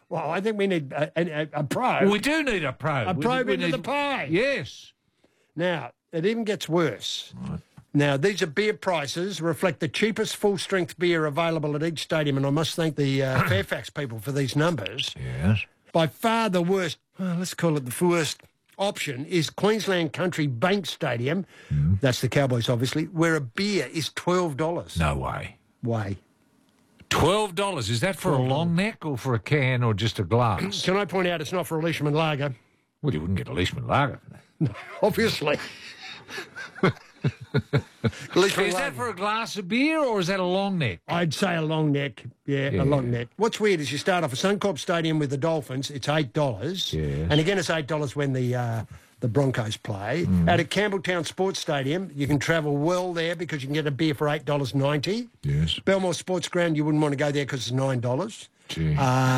Well, I think we need a probe. Well, we do need a probe. A probe into the pie. Yes. Now, it even gets worse. Right. Now, these are beer prices, reflect the cheapest full-strength beer available at each stadium, and I must thank the Fairfax people for these numbers. Yes. By far the worst, well, let's call it the worst option, is Queensland Country Bank Stadium, that's the Cowboys obviously, where a beer is $12. No way. Way. $12. Is that for a long neck or for a can or just a glass? Can I point out it's not for a Leishman Lager? Well, you wouldn't get a Leishman Lager for that. No, obviously. Is that for a glass of beer or is that a long neck? I'd say a long neck. Yeah, a long neck. What's weird is you start off at Suncorp Stadium with the Dolphins, it's $8. Yes. And again, it's $8 when the Broncos play. Out at Campbelltown Sports Stadium, you can travel well there because you can get a beer for $8.90. Yes. Belmore Sports Ground, you wouldn't want to go there because it's $9. Gee.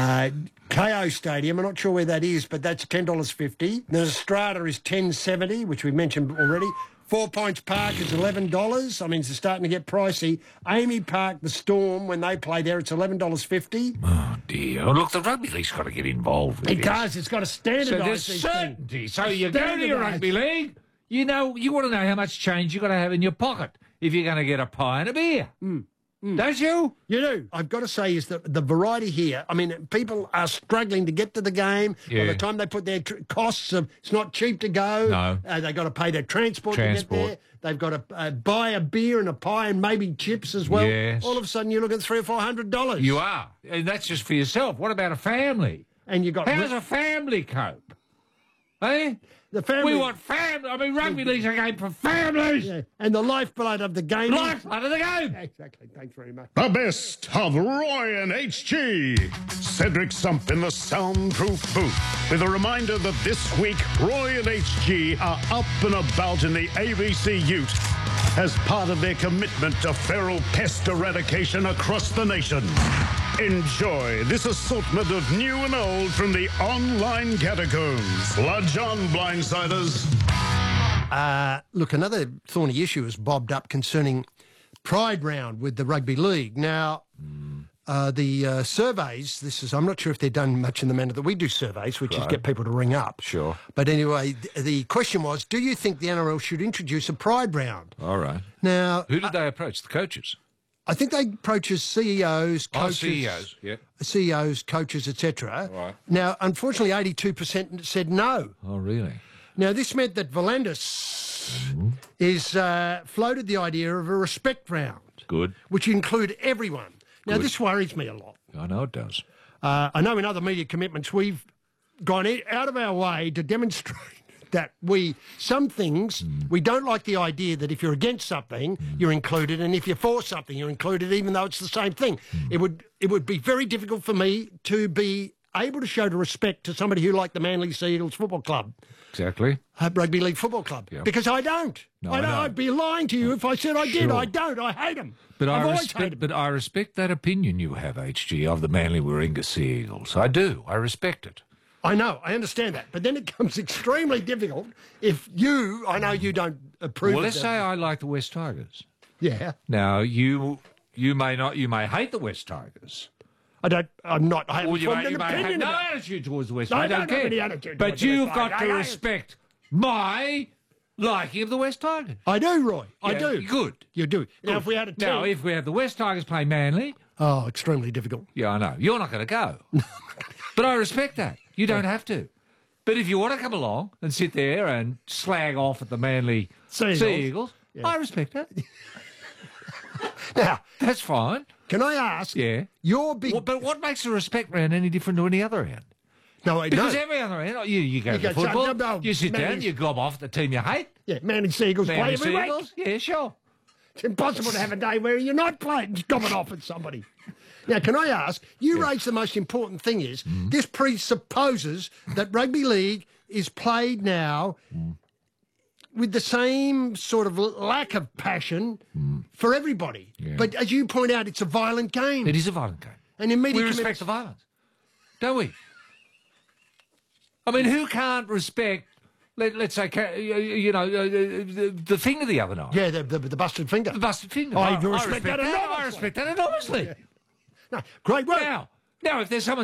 KO Stadium, I'm not sure where that is, but that's $10.50. The Strata is $10.70, which we mentioned already. 4 Points Park is $11. I mean, it's starting to get pricey. Amy Park, the Storm, when they play there, it's $11.50. Oh, dear. Oh, look, the rugby league's got to get involved with It this. does. It's got to standardise So there's these certainty. things. So you go to your rugby league, you know, you want to know how much change you've got to have in your pocket if you're going to get a pie and a beer. Don't you? You do. I've got to say is that the variety here, I mean, people are struggling to get to the game. By the time they put their costs of, it's not cheap to go. No. They've got to pay their transport to get there. They've got to buy a beer and a pie and maybe chips as well. Yes. All of a sudden, you look at $300 or $400. You are. And that's just for yourself. What about a family? And you got. How does a family cope? Eh? The family. We want family. I mean, rugby league's a game for families. Yeah. And the lifeblood of the game. Lifeblood of the game. Exactly. Thanks very much. The best of Roy and HG. Cedric Sump in the soundproof booth with a reminder that this week Roy and HG are up and about in the ABC Ute as part of their commitment to feral pest eradication across the nation. Enjoy this assortment of new and old from the online catacombs. Lodge on, blindsiders. Look, another thorny issue has bobbed up concerning Pride Round with the Rugby League. Now, the surveys, I'm not sure if they're done much in the manner that we do surveys, which is get people to ring up. Sure. But anyway, the question was, do you think the NRL should introduce a Pride Round? All right. Now, Who did they approach? The coaches? I think they approach as CEOs, coaches, CEOs, yeah. CEOs, coaches, etc. Right. Now, unfortunately, 82% said no. Oh, really? Now, this meant that Volandis is floated the idea of a respect round. Good. Which include everyone. Now, this worries me a lot. I know it does. I know in other media commitments we've gone out of our way to demonstrate that some things, we don't like the idea that if you're against something, you're included, and if you're for something, you're included, even though it's the same thing. It would be very difficult for me to be able to show respect to somebody who liked the Manly Sea Eagles Football Club. Exactly. Rugby League Football Club. Yeah. Because I don't. No, I know. I'd be lying to you if I said I did. Sure. I don't. I hate them. But I've I always respect. hated them. But I respect that opinion you have, HG, of the Manly Warringah Sea Eagles. I do. I respect it. I know, I understand that. But then it becomes extremely difficult if I know you don't approve Well, of let's say I like the West Tigers. Yeah. Now, you may not, you may hate the West Tigers. I haven't Or you formed may an have opinion no about it. attitude towards the West No, Tigers. I I don't don't have any care. attitude But towards the you've West got Tigers. to I know. respect my liking of the West Tigers. I do, Roy. I Yeah, do. Good. You do. Now, if we had a team... Now, if we have the West Tigers play Manly... Oh, extremely difficult. Yeah, I know. You're not going to go. But I respect that. You don't have to. But if you want to come along and sit there and slag off at the Manly Sea Eagles, I respect that. Now, that's fine. Can I ask? Yeah. Your big... But what makes the respect round any different to any other round? No, Because every other round, you go to football, no, you sit down, Manly's- you gob off the team you hate. Yeah, Manly Sea Eagles play Manly every Sea week. Eagles? Yeah, sure. It's impossible to have a day where you're not playing, gobbing off at somebody. Now, can I ask, you raised the most important thing is, this presupposes that rugby league is played now with the same sort of lack of passion for everybody. Yeah. But as you point out, it's a violent game. It is a violent game. And in media We respect the violence, don't we? I mean, who can't respect, let's say, the finger the other night? Yeah, the busted finger. The busted finger. I respect that enormously. I respect that enormously. No, great work. Now, if there's someone